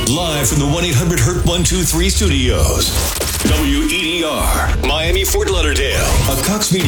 Live from the 1-800-HURT-123 studios. WEDR, Miami, Fort Lauderdale, a Cox Media